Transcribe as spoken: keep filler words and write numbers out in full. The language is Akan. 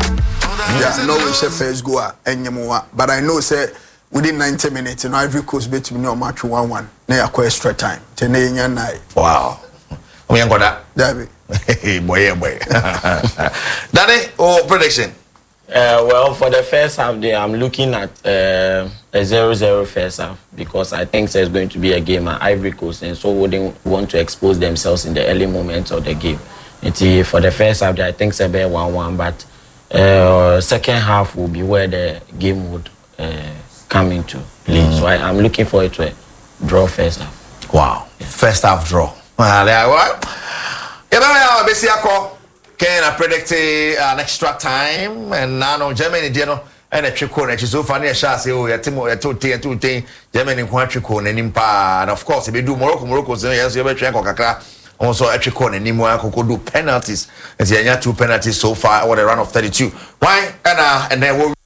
Yeah, no we should first go and you but I know say within ninety minutes, you know, Ivory Coast bet me no match one one. Now extra time. Ten night. Wow. We ain't got that. David. Hey boy, boy. Danny, oh prediction. Uh, well, for the first half, day, I'm looking at uh, a zero zero first half because I think there's going to be a game at Ivory Coast, and so wouldn't want to expose themselves in the early moments of the game. It, for the first half, day, I think it's about one one, but uh, second half will be where the game would uh, come into play. Mm. So I, I'm looking forward to a draw first half. Wow, yeah. First half draw. Well, there what? You know, basically, can I predict an extra time and now Germany, you know, and a trick corner. So funny, a shot, oh, your team, your two team, two team, Germany, one trick corner, and impa. And of course, if you do Morocco, Morocco, yes, you better check also a trick corner, and Nimua could do penalties. As you have two penalties so far, or the run of thirty-two. Why? And uh, and then we'll